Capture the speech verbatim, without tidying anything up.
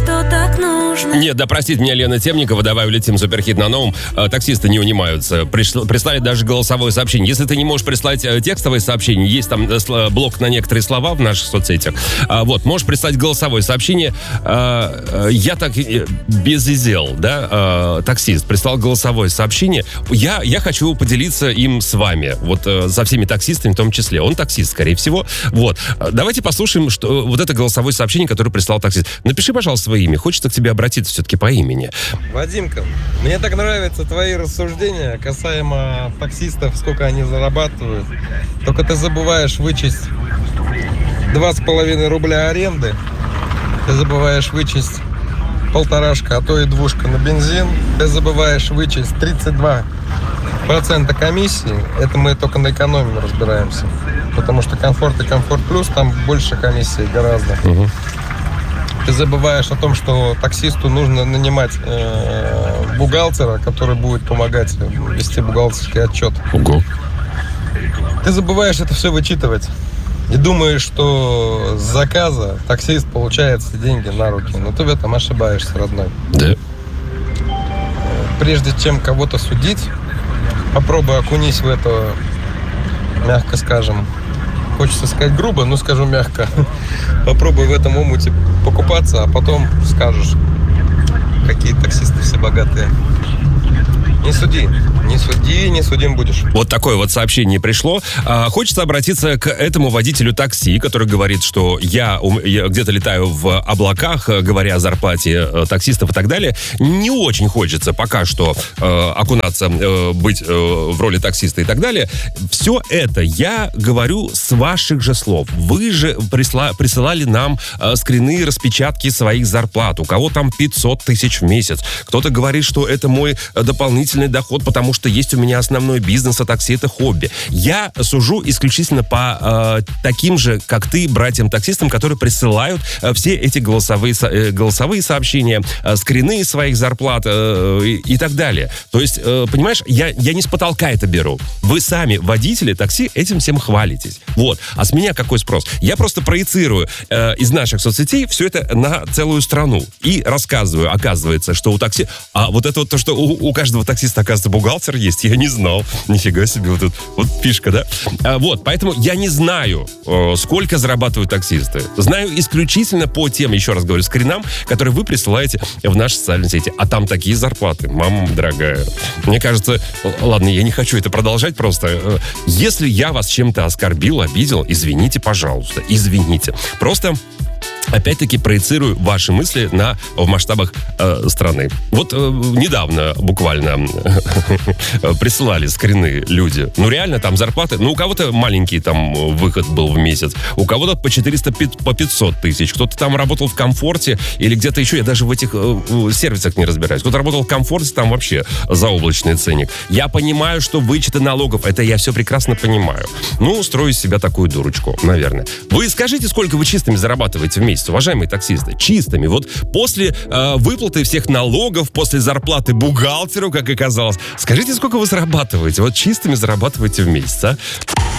что так нужно. Нет, да простит меня Лена Темникова, давай улетим, суперхит на новом. А, таксисты не унимаются. Пришл- прислали даже голосовое сообщение. Если ты не можешь прислать а, текстовое сообщение, есть там а, блок на некоторые слова в наших соцсетях. А, вот, можешь прислать голосовое сообщение. А, а, я так безизел, да, а, таксист, прислал голосовое сообщение. Я, я хочу поделиться им с вами. Вот а, со всеми таксистами в том числе. Он таксист, скорее всего. Вот. А, давайте послушаем, что вот это голосовое сообщение, которое прислал таксист. Напиши, пожалуйста, свое имя. Хочется к тебе обратиться все-таки по имени. Вадимка, мне так нравятся твои рассуждения касаемо таксистов, сколько они зарабатывают. Только ты забываешь вычесть два с половиной рубля аренды. Ты забываешь вычесть полторашка, а то и двушка на бензин. Ты забываешь вычесть тридцать два процента комиссии. Это мы только на экономии разбираемся. Потому что комфорт и комфорт плюс, там больше комиссии гораздо. Угу. Ты забываешь о том, что таксисту нужно нанимать э, бухгалтера, который будет помогать вести бухгалтерский отчет. Ого. Ты забываешь это все вычитывать. И думаешь, что с заказа таксист получает все деньги на руки. Но ты в этом ошибаешься, родной. Да. Прежде чем кого-то судить, попробуй окунись в это, мягко скажем. Хочется сказать грубо, но скажу мягко. Попробуй в этом омуте покупаться, а потом скажешь, какие таксисты все богатые. Не суди, не суди, не судим будешь. Вот такое вот сообщение пришло. А, хочется обратиться к этому водителю такси, который говорит, что я, я где-то летаю в облаках, говоря о зарплате э, таксистов и так далее. Не очень хочется пока что э, окунаться, э, быть э, в роли таксиста и так далее. Все это я говорю с ваших же слов. Вы же присла, присылали нам э, скрины, распечатки своих зарплат. У кого там пятьсот тысяч в месяц. Кто-то говорит, что это мой дополнительный доход, потому что есть у меня основной бизнес, а такси — это хобби. Я сужу исключительно по э, таким же, как ты, братьям-таксистам, которые присылают э, все эти голосовые, э, голосовые сообщения, э, скрины своих зарплат э, и, и так далее. То есть, э, понимаешь, я, я не с потолка это беру. Вы сами, водители такси, этим всем хвалитесь. Вот. А с меня какой спрос? Я просто проецирую э, из наших соцсетей все это на целую страну и рассказываю, оказывается, что у такси... А вот это вот то, что у, у каждого таксиста, оказывается, бухгалтер есть, я не знал. Нифига себе, вот тут вот фишка, да? А, вот, поэтому я не знаю, э, сколько зарабатывают таксисты. Знаю исключительно по тем, еще раз говорю, скринам, которые вы присылаете в наши социальные сети. А там такие зарплаты, мама дорогая. Мне кажется, ладно, я не хочу это продолжать просто. Если я вас чем-то оскорбил, обидел, извините, пожалуйста, извините. Просто... Опять-таки проецирую ваши мысли на, в масштабах э, страны. Вот э, недавно буквально присылали скрины люди. Ну реально там зарплаты, ну у кого-то маленький там выход был в месяц, у кого-то по четыреста, по пятьсот тысяч, кто-то там работал в комфорте или где-то еще, я даже в этих э, сервисах не разбираюсь. Кто-то работал в комфорте, там вообще заоблачный ценник. Я понимаю, что вычеты налогов, это я все прекрасно понимаю. Ну, устрою из себя такую дурочку, наверное. Вы скажите, сколько вы чистыми зарабатываете в месяц? Уважаемые таксисты, чистыми. Вот после э, выплаты всех налогов, после зарплаты бухгалтеру, как оказалось, скажите, сколько вы зарабатываете? Вот чистыми зарабатываете в месяц, а?